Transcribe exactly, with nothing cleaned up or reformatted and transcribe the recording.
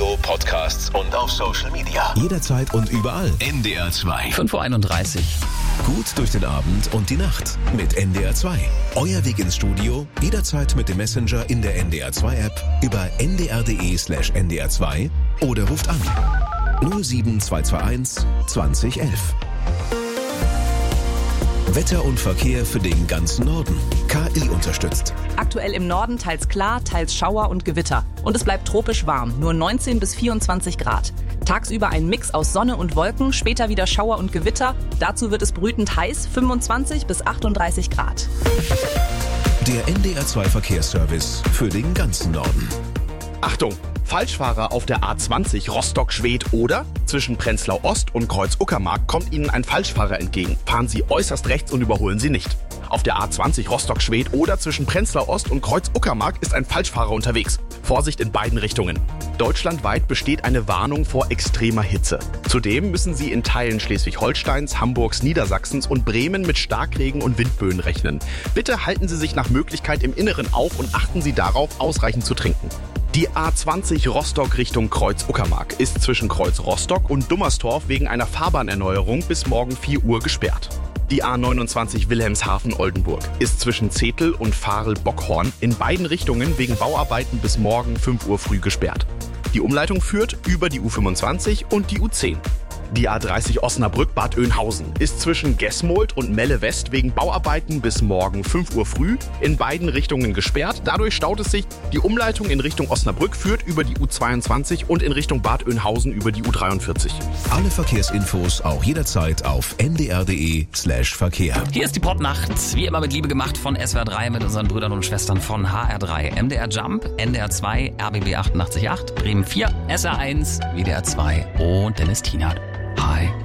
Radio, Podcasts und auf Social Media. Jederzeit und überall. N D R zwei. fünf Uhr einunddreißig. Gut durch den Abend und die Nacht mit N D R zwei. Euer Weg ins Studio, jederzeit mit dem Messenger in der N D R zwei App, über ndr.de slash ndr2 oder ruft an null sieben zwei zwei eins zwanzig elf. Wetter und Verkehr für den ganzen Norden. K I unterstützt. Aktuell im Norden teils klar, teils Schauer und Gewitter. Und es bleibt tropisch warm, nur neunzehn bis vierundzwanzig Grad. Tagsüber ein Mix aus Sonne und Wolken, später wieder Schauer und Gewitter. Dazu wird es brütend heiß, fünfundzwanzig bis achtunddreißig Grad. Der N D R zwei Verkehrsservice für den ganzen Norden. Achtung! Falschfahrer auf der A zwanzig Rostock-Schwedt oder zwischen Prenzlau Ost und Kreuz-Uckermark kommt Ihnen ein Falschfahrer entgegen. Fahren Sie äußerst rechts und überholen Sie nicht. Auf der A zwanzig Rostock-Schwedt oder zwischen Prenzlau Ost und Kreuz-Uckermark ist ein Falschfahrer unterwegs. Vorsicht in beiden Richtungen. Deutschlandweit besteht eine Warnung vor extremer Hitze. Zudem müssen Sie in Teilen Schleswig-Holsteins, Hamburgs, Niedersachsens und Bremen mit Starkregen und Windböen rechnen. Bitte halten Sie sich nach Möglichkeit im Inneren auf und achten Sie darauf, ausreichend zu trinken. Die A zwanzig Rostock Richtung Kreuz-Uckermark ist zwischen Kreuz-Rostock und Dummerstorf wegen einer Fahrbahnerneuerung bis morgen vier Uhr gesperrt. Die A neunundzwanzig Wilhelmshaven-Oldenburg ist zwischen Zetel und Vahrl-Bockhorn in beiden Richtungen wegen Bauarbeiten bis morgen fünf Uhr früh gesperrt. Die Umleitung führt über die U fünfundzwanzig und die U zehn. Die A dreißig Osnabrück-Bad Oeynhausen ist zwischen Gesmold und Melle West wegen Bauarbeiten bis morgen fünf Uhr früh in beiden Richtungen gesperrt. Dadurch staut es sich. Die Umleitung in Richtung Osnabrück führt über die U zweiundzwanzig und in Richtung Bad Oeynhausen über die U dreiundvierzig. Alle Verkehrsinfos auch jederzeit auf ndr.de slash Verkehr. Hier ist die Popnacht, wie immer mit Liebe gemacht von S W R drei mit unseren Brüdern und Schwestern von H R drei. M D R Jump, N D R zwei, R B B achtundachtzig Komma acht, Bremen vier, S R eins, W D R zwei und Dennis Tienert. Hi.